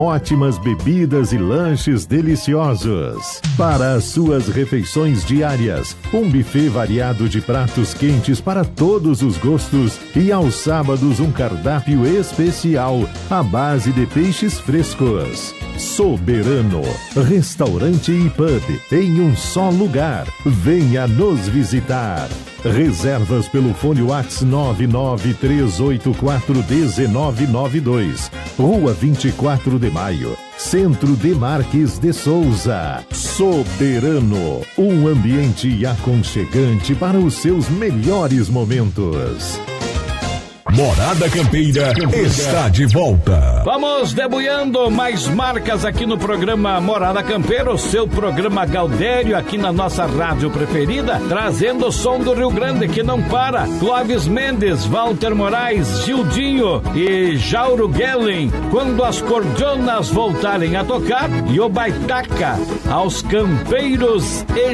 Ótimas bebidas e lanches deliciosos. Para as suas refeições diárias, um buffet variado de pratos quentes para todos os gostos e aos sábados um cardápio especial à base de peixes frescos. Soberano, restaurante e pub em um só lugar. Venha nos visitar. Reservas pelo fone WhatsApp 993841992. Rua 24 de Maio, Centro de Marques de Souza. Soberano, um ambiente aconchegante para os seus melhores momentos. Morada Campeira está de volta. Vamos debulhando mais marcas aqui no programa Morada Campeira, o seu programa Gaudério aqui na nossa rádio preferida, trazendo o som do Rio Grande que não para. Clóvis Mendes, Walter Moraes, Gildinho e Jauro Gellen, quando as cordionas voltarem a tocar, e o Baitaca, aos campeiros e